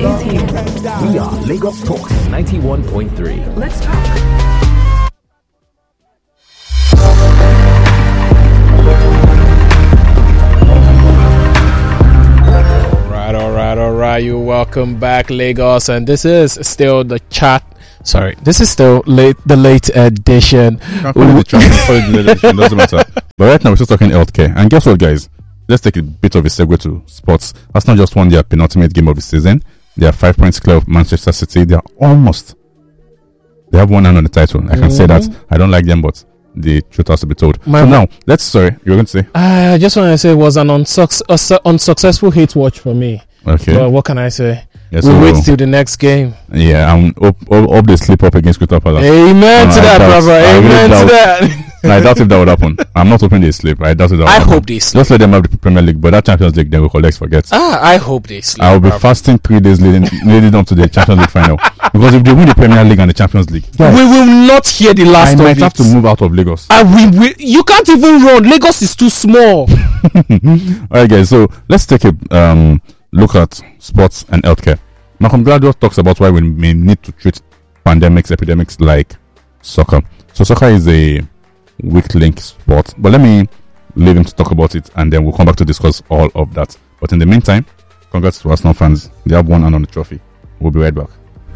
is here. We are Lagos Talk 91.3. Let's talk. All right. You're welcome back, Lagos, and this is still the chat. Sorry, this is still the late edition. Doesn't matter. But right now we're still talking healthcare, and guess what, guys? Let's take a bit of a segue to sports. Arsenal just won their penultimate game of the season. They are 5 points clear of Manchester City. They have one hand on the title. I can say that. I don't like them, but the truth has to be told. Now, you were going to say? I just want to say it was an unsuccessful hate watch for me. Okay. Well, what can I say? Yeah, we'll wait till the next game. Yeah, hope they slip up against Crystal Palace. Amen to that, brother. Amen to that. I doubt if that would happen. I'm not hoping they slip. I doubt if that would happen. I hope they slip. Just let them have the Premier League, but that Champions League, they will collect, forget. I hope they slip. I will be fasting 3 days leading up to the Champions League final. Because if they win the Premier League and the Champions League, we will not hear the last of it. I might have to move out of Lagos. You can't even run. Lagos is too small. Alright, guys, so let's take a look at sports and healthcare. Malcolm Gladwell talks about why we may need to treat epidemics like soccer. So soccer is a weak link sport, but let me leave him to talk about it, and then we'll come back to discuss all of that. But in the meantime, congrats to Arsenal fans. They have one hand on the trophy. We'll be right back.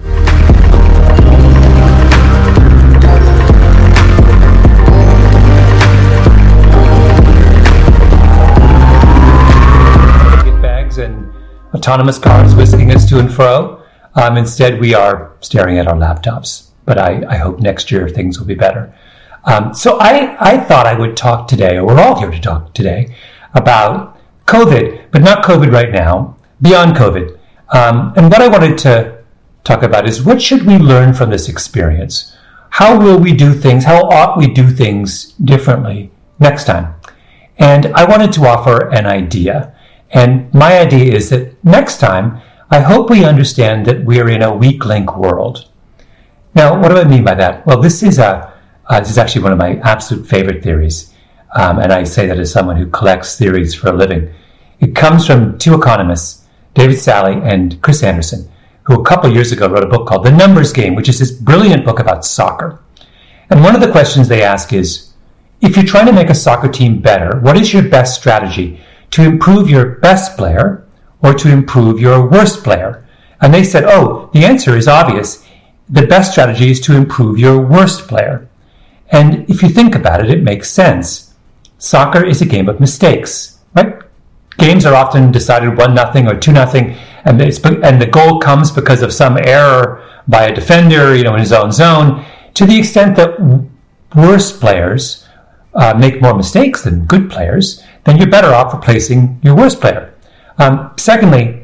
Bags and autonomous cars whisking us to and fro. Instead, we are staring at our laptops. But I hope next year things will be better. So I thought I would talk today, or we're all here to talk today, about COVID, but not COVID right now, beyond COVID. And what I wanted to talk about is what should we learn from this experience? How will we do things? How ought we do things differently next time? And I wanted to offer an idea. And my idea is that next time, I hope we understand that we're in a weak link world. Now, what do I mean by that? Well, this is actually one of my absolute favorite theories. And I say that as someone who collects theories for a living. It comes from 2 economists, David Sally and Chris Anderson, who a couple years ago wrote a book called The Numbers Game, which is this brilliant book about soccer. And one of the questions they ask is, if you're trying to make a soccer team better, what is your best strategy to improve your best player or to improve your worst player? And they said, the answer is obvious. The best strategy is to improve your worst player. And if you think about it, it makes sense. Soccer is a game of mistakes, right? Games are often decided 1-0 or 2-0, and the goal comes because of some error by a defender, in his own zone. To the extent that worse players make more mistakes than good players, then you're better off replacing your worst player. Secondly,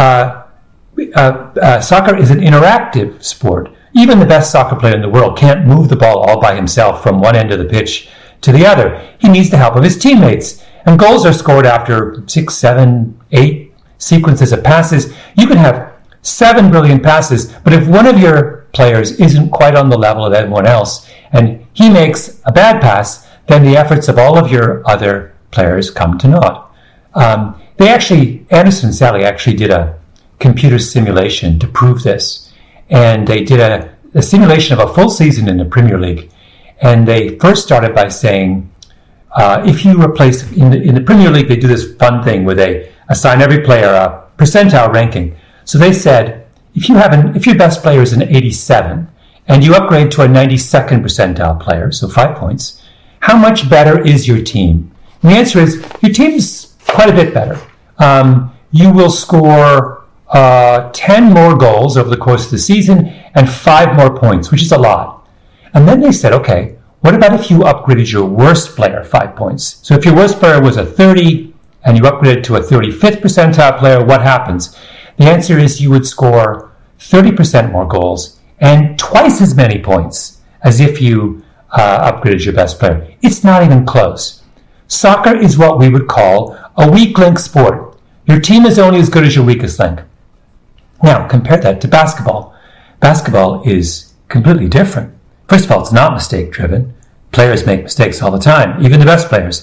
soccer is an interactive sport. Even the best soccer player in the world can't move the ball all by himself from one end of the pitch to the other. He needs the help of his teammates. And goals are scored after 6, 7, 8 sequences of passes. You can have 7 brilliant passes, but if one of your players isn't quite on the level of everyone else, and he makes a bad pass, then the efforts of all of your other players come to naught. Anderson and Sally actually did a computer simulation to prove this. And they did a simulation of a full season in the Premier League. And they first started by saying, if you replace, in the Premier League, they do this fun thing where they assign every player a percentile ranking. So they said, if your best player is an 87, and you upgrade to a 92nd percentile player, so 5 points, how much better is your team? And the answer is, your team's quite a bit better. You will score 10 more goals over the course of the season and 5 more points, which is a lot. And then they said, okay, what about if you upgraded your worst player 5 points? So if your worst player was a 30 and you upgraded to a 35th percentile player, what happens? The answer is you would score 30% more goals and twice as many points as if you upgraded your best player. It's not even close. Soccer is what we would call a weak link sport. Your team is only as good as your weakest link. Now, compare that to basketball. Basketball is completely different. First of all, it's not mistake-driven. Players make mistakes all the time, even the best players.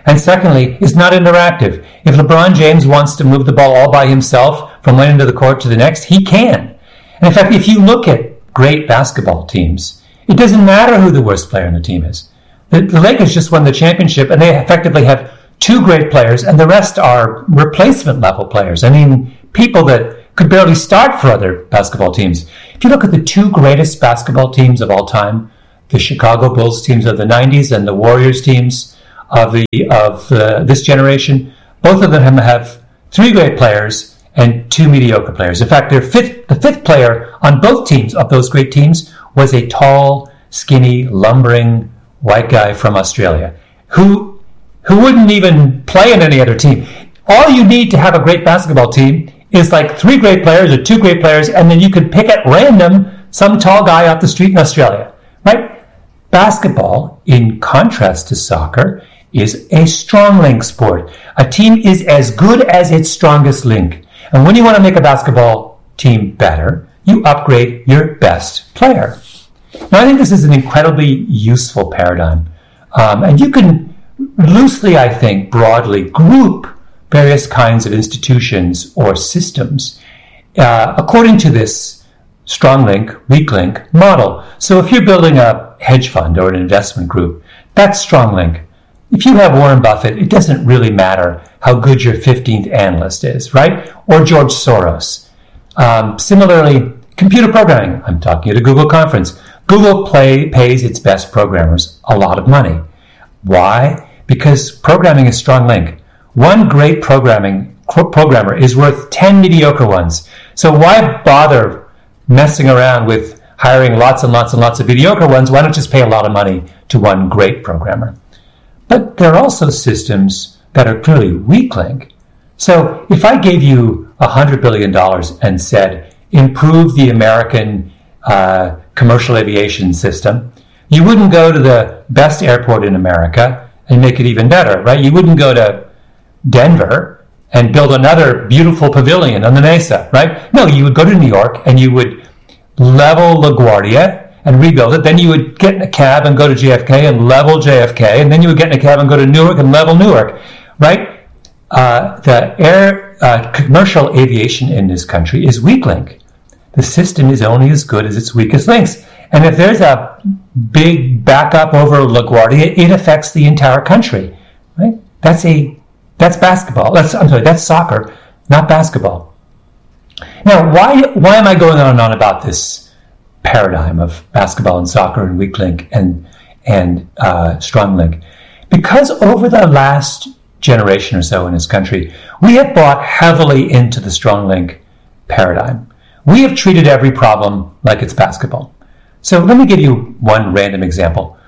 And secondly, it's not interactive. If LeBron James wants to move the ball all by himself from one end of the court to the next, he can. And in fact, if you look at great basketball teams, it doesn't matter who the worst player on the team is. The Lakers just won the championship, and they effectively have two great players, and the rest are replacement level players. I mean, people that could barely start for other basketball teams. If you look at the two greatest basketball teams of all time, the Chicago Bulls teams of the 90s and the Warriors teams of this generation, both of them have three great players and two mediocre players. In fact, the fifth player on both teams of those great teams was a tall, skinny, lumbering white guy from Australia who wouldn't even play in any other team. All you need to have a great basketball team is like three great players or two great players, and then you can pick at random some tall guy off the street in Australia, right? Basketball, in contrast to soccer, is a strong link sport. A team is as good as its strongest link. And when you want to make a basketball team better, you upgrade your best player. Now, I think this is an incredibly useful paradigm. And you can loosely, I think, broadly group various kinds of institutions or systems according to this strong link, weak link model. So if you're building a hedge fund or an investment group, that's strong link. If you have Warren Buffett, it doesn't really matter how good your 15th analyst is, right? Or George Soros. Similarly, computer programming. I'm talking at a Google conference. Google pays its best programmers a lot of money. Why? Because programming is strong link. One great programmer is worth 10 mediocre ones. So why bother messing around with hiring lots and lots and lots of mediocre ones? Why not just pay a lot of money to one great programmer? But there are also systems that are clearly weak link. So if I gave you $100 billion and said, improve the American commercial aviation system, you wouldn't go to the best airport in America and make it even better, right? You wouldn't go to Denver and build another beautiful pavilion on the Mesa, right? No, you would go to New York and you would level LaGuardia and rebuild it. Then you would get in a cab and go to JFK and level JFK. And then you would get in a cab and go to Newark and level Newark, right? The commercial aviation in this country is weak link. The system is only as good as its weakest links. And if there's a big backup over LaGuardia, it affects the entire country, right? That's basketball. That's soccer, not basketball. Now, why am I going on and on about this paradigm of basketball and soccer and weak link and strong link? Because over the last generation or so in this country, we have bought heavily into the strong link paradigm. We have treated every problem like it's basketball. So let me give you one random example.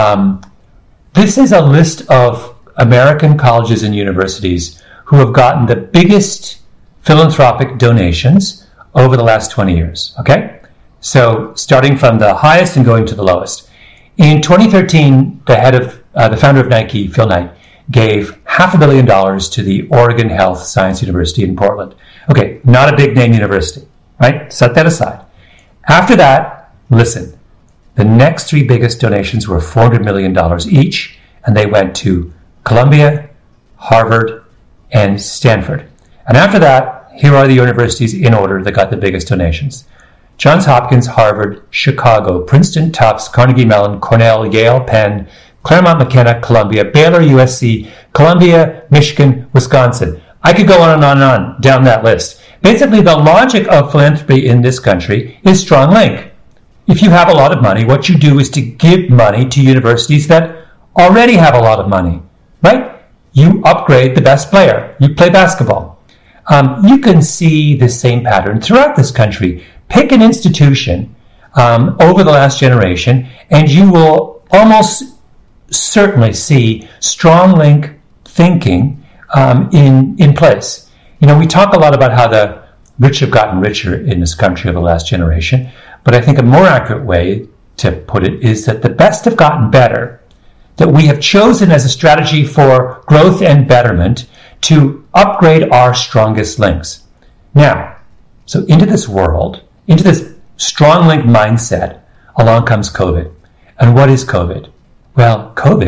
This is a list of American colleges and universities who have gotten the biggest philanthropic donations over the last 20 years, okay? So starting from the highest and going to the lowest. In 2013, the founder of Nike, Phil Knight, gave $500 million to the Oregon Health Science University in Portland. Okay, not a big name university, right? Set that aside. After that, listen, the next three biggest donations were $400 million each, and they went to Columbia, Harvard, and Stanford. And after that, here are the universities in order that got the biggest donations. Johns Hopkins, Harvard, Chicago, Princeton, Tufts, Carnegie Mellon, Cornell, Yale, Penn, Claremont McKenna, Columbia, Baylor, USC, Columbia, Michigan, Wisconsin. I could go on and on and on down that list. Basically, the logic of philanthropy in this country is strong link. If you have a lot of money, what you do is to give money to universities that already have a lot of money, right? You upgrade the best player. You play basketball. You can see the same pattern throughout this country. Pick an institution over the last generation, and you will almost certainly see strong link thinking in place. You know, we talk a lot about how the rich have gotten richer in this country over the last generation, but I think a more accurate way to put it is that the best have gotten better, that we have chosen as a strategy for growth and betterment to upgrade our strongest links. Now, so into this world, into this strong link mindset, along comes COVID. And what is COVID? Well, COVID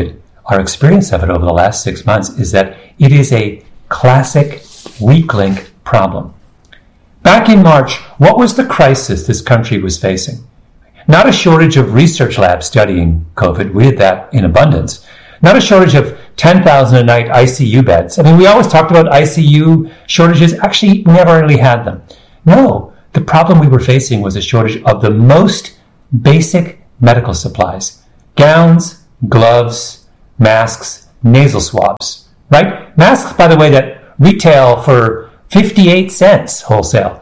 our experience of it over the last 6 months is that it is a classic weak link problem. Back in March, what was the crisis this country was facing? Not a shortage of research labs studying COVID. We had that in abundance. Not a shortage of 10,000 a night ICU beds. I mean, we always talked about ICU shortages. Actually, we never really had them. No, the problem we were facing was a shortage of the most basic medical supplies. Gowns, gloves, masks, nasal swabs, right? Masks, by the way, that retail for 58 cents wholesale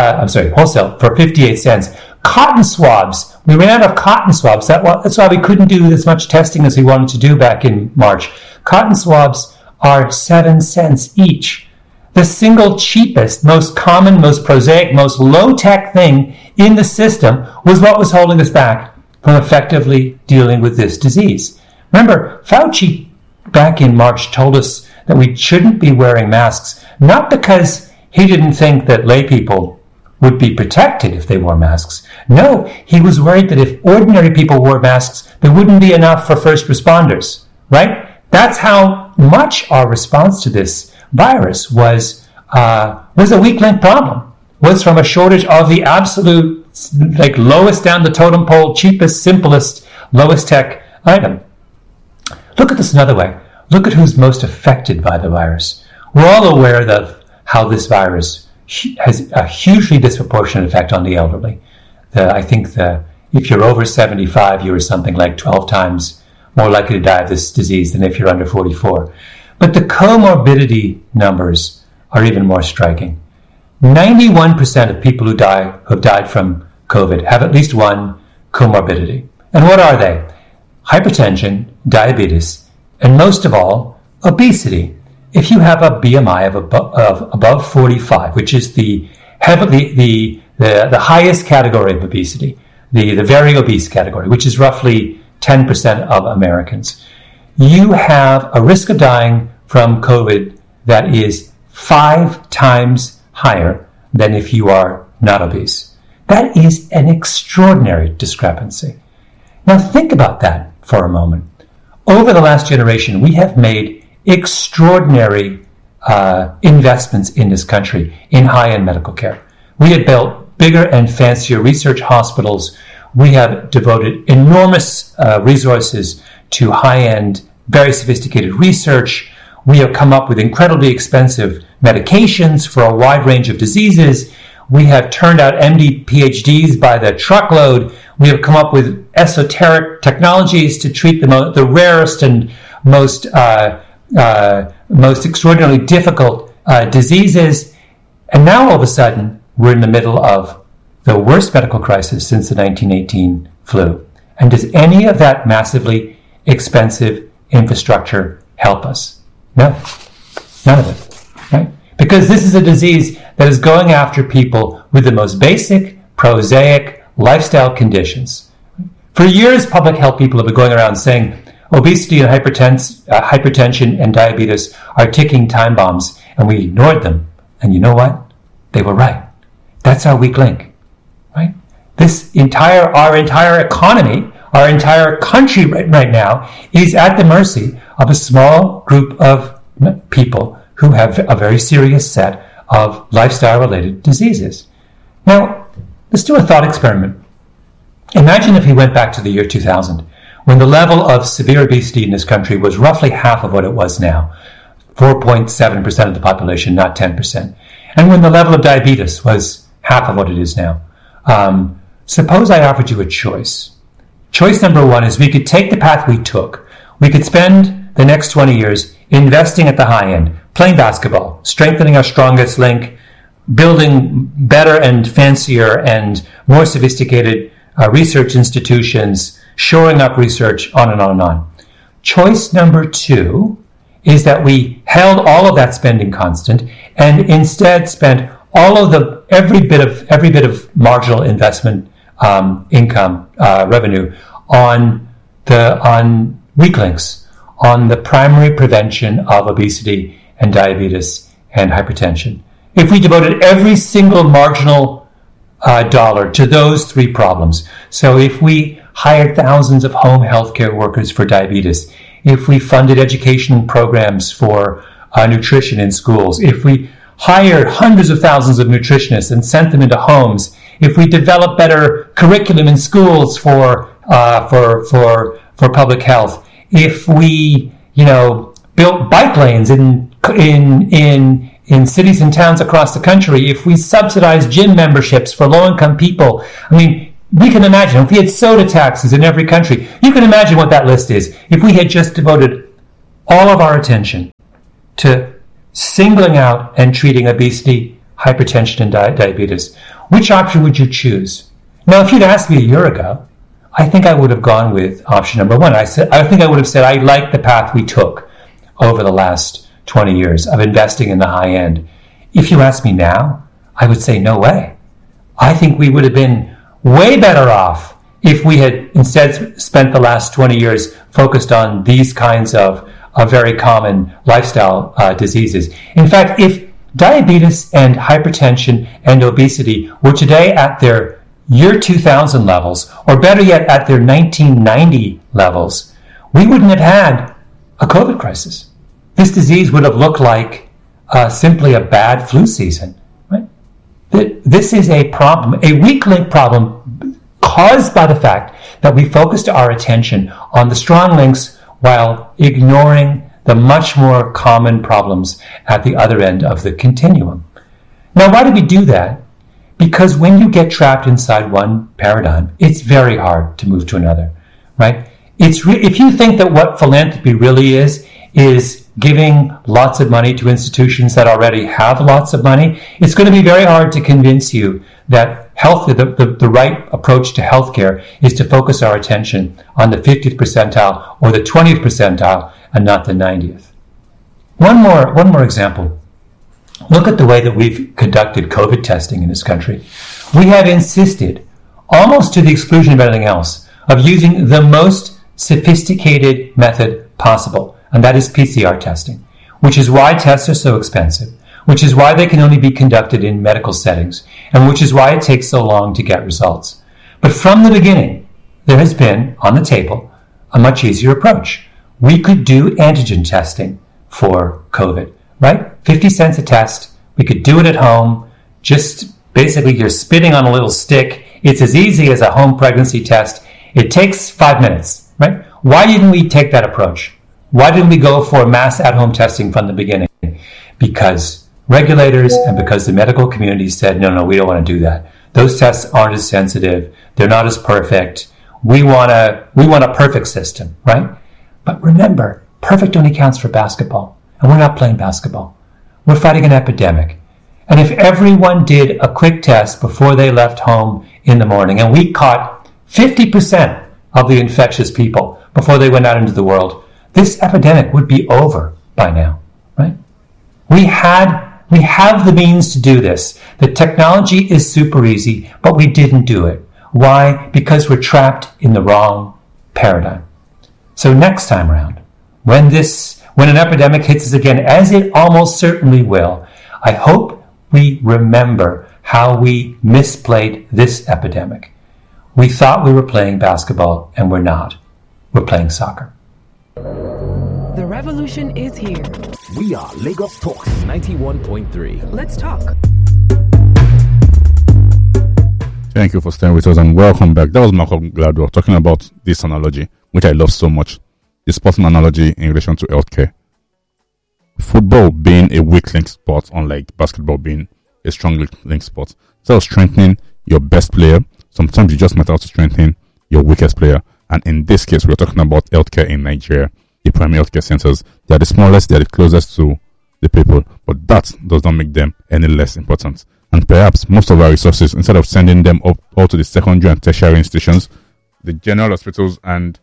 for 58 cents. Cotton swabs. We ran out of cotton swabs. That's why we couldn't do as much testing as we wanted to do back in March. Cotton swabs are 7 cents each. The single cheapest, most common, most prosaic, most low-tech thing in the system was what was holding us back from effectively dealing with this disease. Remember, Fauci back in March told us that we shouldn't be wearing masks, not because he didn't think that lay people would be protected if they wore masks. No, he was worried that if ordinary people wore masks, there wouldn't be enough for first responders, right? That's how much our response to this virus was a weak link problem, was from a shortage of the absolute, lowest down the totem pole, cheapest, simplest, lowest tech item. Look at this another way. Look at who's most affected by the virus. We're all aware of how this virus has a hugely disproportionate effect on the elderly. If you're over 75, you're something like 12 times more likely to die of this disease than if you're under 44. But the comorbidity numbers are even more striking. 91% of people who have died from COVID have at least one comorbidity. And what are they? Hypertension, diabetes, and most of all, obesity. If you have a BMI of above 45, which is the highest category of obesity, the very obese category, which is roughly 10% of Americans, you have a risk of dying from COVID that is 5 times higher than if you are not obese. That is an extraordinary discrepancy. Now think about that for a moment. Over the last generation, we have made extraordinary investments in this country in high-end medical care. We have built bigger and fancier research hospitals. We have devoted enormous resources to high-end, very sophisticated research. We have come up with incredibly expensive medications for a wide range of diseases. We have turned out MD PhDs by the truckload. We have come up with esoteric technologies to treat the rarest and most extraordinarily difficult diseases. And now all of a sudden, we're in the middle of the worst medical crisis since the 1918 flu. And does any of that massively expensive infrastructure help us? No, none of it, right? Because this is a disease that is going after people with the most basic, prosaic lifestyle conditions. For years, public health people have been going around saying obesity and hypertension and diabetes are ticking time bombs, and we ignored them. And you know what? They were right. That's our weak link, right? Our entire economy, our entire country right now is at the mercy of a small group of people who have a very serious set of lifestyle-related diseases. Now, let's do a thought experiment. Imagine if we went back to the year 2000, when the level of severe obesity in this country was roughly half of what it was now, 4.7% of the population, not 10%, and when the level of diabetes was half of what it is now. Suppose I offered you a choice. Choice number one is we could take the path we took. We could spend the next 20 years investing at the high end, playing basketball, strengthening our strongest link, building better and fancier and more sophisticated research institutions, shoring up research, on and on and on. Choice number two is that we held all of that spending constant and instead spent every bit of marginal investment income revenue on weak links, on the primary prevention of obesity and diabetes and hypertension. If we devoted every single marginal dollar to those three problems, so if we hired thousands of home healthcare workers for diabetes, if we funded education programs for nutrition in schools, if we hired hundreds of thousands of nutritionists and sent them into homes, if we developed better curriculum in schools for public health, if we, built bike lanes in cities and towns across the country, if we subsidized gym memberships for low-income people, we can imagine if we had soda taxes in every country. You can imagine what that list is. If we had just devoted all of our attention to singling out and treating obesity, hypertension, and diabetes, which option would you choose? Now, if you'd asked me a year ago, I think I would have gone with option number one. I think I would have said I like the path we took over the last 20 years of investing in the high end. If you ask me now, I would say no way. I think we would have been way better off if we had instead spent the last 20 years focused on these kinds of very common lifestyle diseases. In fact, if diabetes and hypertension and obesity were today at their year 2000 levels, or better yet, at their 1990 levels, we wouldn't have had a COVID crisis. This disease would have looked like simply a bad flu season. Right? This is a problem, a weak link problem, caused by the fact that we focused our attention on the strong links while ignoring the much more common problems at the other end of the continuum. Now, why do we do that? Because when you get trapped inside one paradigm, it's very hard to move to another, right? If you think that what philanthropy really is giving lots of money to institutions that already have lots of money, it's going to be very hard to convince you that the right approach to healthcare is to focus our attention on the 50th percentile or the 20th percentile and not the 90th. One more example. Look at the way that we've conducted COVID testing in this country. We have insisted, almost to the exclusion of anything else, of using the most sophisticated method possible, and that is PCR testing, which is why tests are so expensive, which is why they can only be conducted in medical settings, and which is why it takes so long to get results. But from the beginning, there has been, on the table, a much easier approach. We could do antigen testing for COVID, right? 50 cents a test. We could do it at home. Just basically you're spitting on a little stick. It's as easy as a home pregnancy test. It takes 5 minutes, right? Why didn't we take that approach? Why didn't we go for mass at-home testing from the beginning? Because regulators and because the medical community said, no, we don't want to do that. Those tests aren't as sensitive. They're not as perfect. We want a perfect system, right? But remember, perfect only counts for basketball. And we're not playing basketball. We're fighting an epidemic. And if everyone did a quick test before they left home in the morning, and we caught 50% of the infectious people before they went out into the world, this epidemic would be over by now, right? We have the means to do this. The technology is super easy, but we didn't do it. Why? Because we're trapped in the wrong paradigm. So next time around, when an epidemic hits us again, as it almost certainly will, I hope we remember how we misplayed this epidemic. We thought we were playing basketball, and we're not. We're playing soccer. The revolution is here. We are Lagos Talk 91.3. Let's talk. Thank you for staying with us and welcome back. That was Malcolm Gladwell talking about this analogy, which I love so much. The sporting analogy in relation to healthcare. Football being a weak link sport, unlike basketball being a strong link sport. So strengthening your best player, sometimes you just might have to strengthen your weakest player. And in this case, we're talking about healthcare in Nigeria. The primary healthcare centers, they are the smallest, they are the closest to the people, but that does not make them any less important. And perhaps most of our resources, instead of sending them up all to the secondary and tertiary institutions, the general hospitals and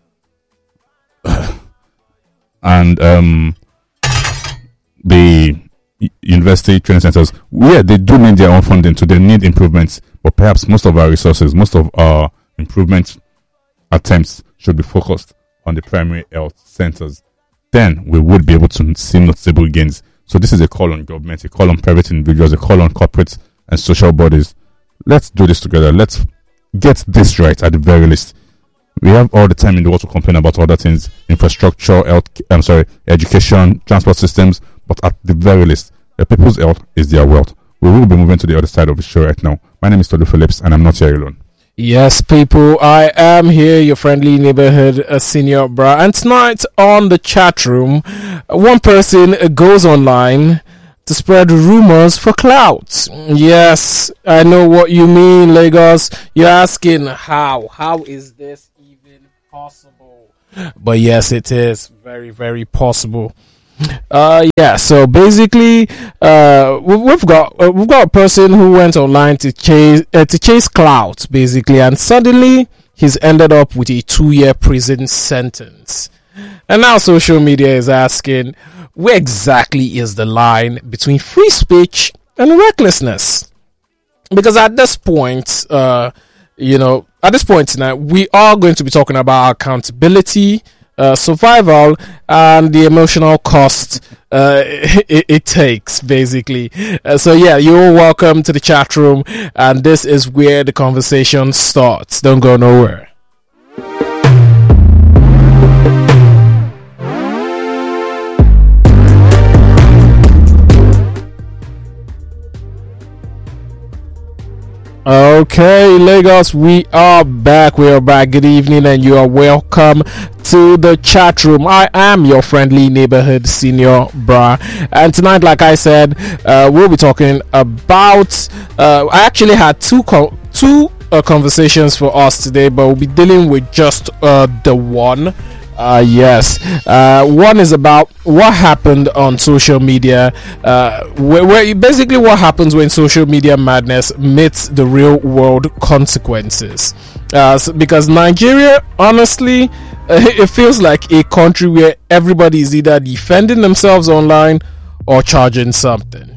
the university training centers, they do need their own funding, so they need improvements. But perhaps most of our resources, most of our improvement attempts should be focused on the primary health centers. Then we would be able to see noticeable gains. So this is a call on government, a call on private individuals, a call on corporate and social bodies. Let's do this together. Let's get this right at the very least. We have all the time in the world to complain about other things, infrastructure, education, transport systems, but at the very least, the people's health is their wealth. We will be moving to the other side of the show right now. My name is Tolu Phillips, and I'm not here alone. Yes, people, I am here, your friendly neighborhood senior bra. And tonight on the chat room, one person goes online to spread rumors for clout. Yes, I know what you mean, Lagos. You're asking how? How is this even possible? But yes, it is very, very possible. So basically, we've got a person who went online to chase clout, basically, and suddenly he's ended up with a 2-year prison sentence. And now social media is asking, where exactly is the line between free speech and recklessness? Because at this point, tonight, we are going to be talking about accountability, survival, and the emotional cost it takes, basically. You're welcome to the chat room, and this is where the conversation starts. Don't go nowhere. Okay, Lagos, we are back. Good evening, and you are welcome to the chat room. I am your friendly neighborhood senior bra, and tonight, like I said, we'll be talking about. I actually had two conversations for us today, but we'll be dealing with just the one. One is about what happened on social media, where basically what happens when social media madness meets the real world consequences. Because Nigeria, honestly, it feels like a country where everybody is either defending themselves online or charging something.